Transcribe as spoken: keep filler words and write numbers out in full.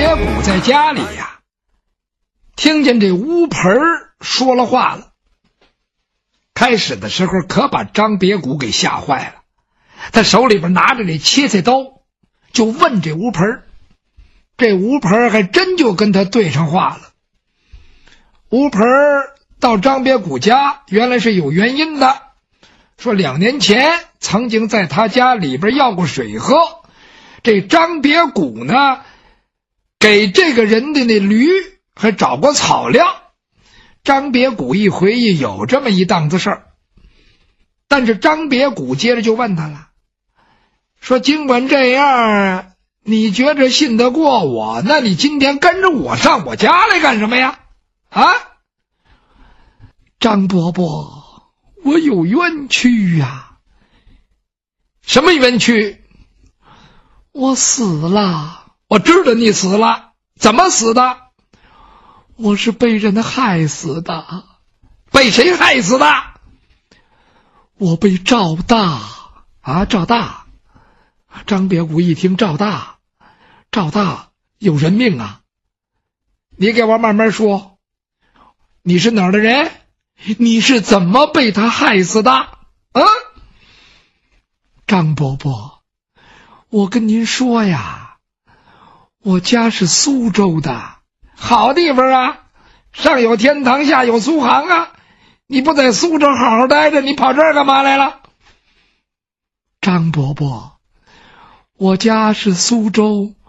别谷在家里呀，听见这乌盆说了话了。开始的时候可把张别谷给吓坏了，他手里边拿着这切菜刀，就问这乌盆。这乌盆还真就跟他对上话了。乌盆到张别谷家原来是有原因的，说两年前曾经在他家里边要过水喝，这张别谷呢给这个人的那驴还找过草料。张别谷一回忆有这么一档子事儿，但是张别谷接着就问他了，说尽管这样你觉着信得过我，那你今天跟着我上我家来干什么呀？啊？张伯伯，我有冤屈呀。什么冤屈？我死了。我知道你死了，怎么死的？我是被人害死的。被谁害死的？我被赵大。啊，赵大。张别谷一听赵大，赵大有人命啊！你给我慢慢说，你是哪儿的人？你是怎么被他害死的？啊？张伯伯，我跟您说呀，我家是苏州的。好地方啊，上有天堂下有苏杭啊，你不在苏州好好待着，你跑这儿干嘛来了？张伯伯，我家是苏州